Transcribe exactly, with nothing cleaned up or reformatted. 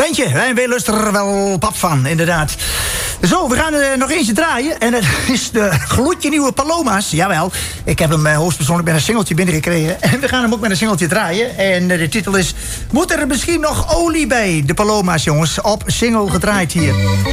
bandje. Wij willen er wel pap van, inderdaad. Zo, we gaan er nog eentje draaien. En dat is de gloedje nieuwe Paloma's. Jawel, ik heb hem uh, hoogstpersoonlijk met een singeltje binnengekregen. En we gaan hem ook met een singeltje draaien. En uh, de titel is... Moet er misschien nog olie bij? De Paloma's, jongens. Op single gedraaid hier.